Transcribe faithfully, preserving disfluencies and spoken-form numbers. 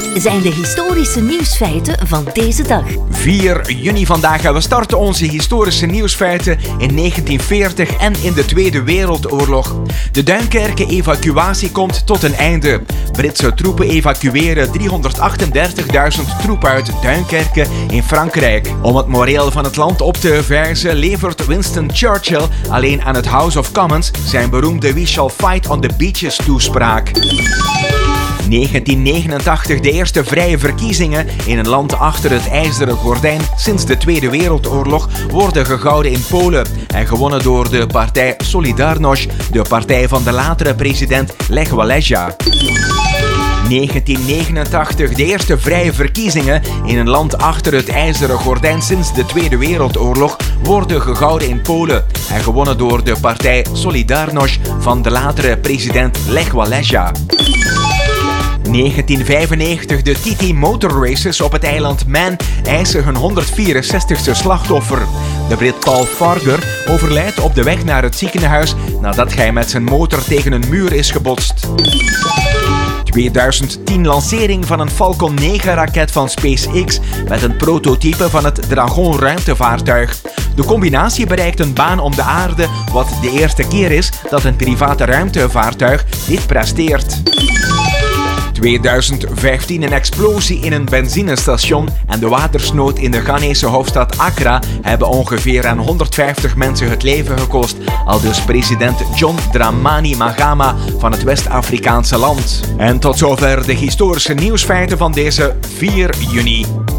Dit zijn de historische nieuwsfeiten van deze dag. vier juni vandaag. We starten onze historische nieuwsfeiten in negentien veertig en in de Tweede Wereldoorlog. De Duinkerke-evacuatie komt tot een einde. Britse troepen evacueren driehonderdachtendertigduizend troepen uit Duinkerke in Frankrijk. Om het moreel van het land op te verzen levert Winston Churchill alleen aan het House of Commons zijn beroemde We Shall Fight on the Beaches toespraak. negentien negenentachtig, de eerste vrije verkiezingen in een land achter het ijzeren gordijn sinds de Tweede Wereldoorlog worden gehouden in Polen en gewonnen door de partij Solidarność, de partij van de latere president Lech Wałęsa. negentien negenentachtig, de eerste vrije verkiezingen in een land achter het ijzeren gordijn sinds de Tweede Wereldoorlog worden gehouden in Polen en gewonnen door de partij Solidarność van de latere president Lech Wałęsa. negentien vijfennegentig, de T T Motor Races op het eiland Man eisen hun honderdvierenzestigste slachtoffer. De Brit Paul Farger overlijdt op de weg naar het ziekenhuis nadat hij met zijn motor tegen een muur is gebotst. tweeduizend tien, lancering van een Falcon negen raket van SpaceX met een prototype van het Dragon ruimtevaartuig. De combinatie bereikt een baan om de aarde, wat de eerste keer is dat een private ruimtevaartuig dit presteert. tweeduizend vijftien, een explosie in een benzinestation en de watersnood in de Ghanese hoofdstad Accra hebben ongeveer aan honderdvijftig mensen het leven gekost, aldus president John Dramani Mahama van het West-Afrikaanse land. En tot zover de historische nieuwsfeiten van deze vier juni.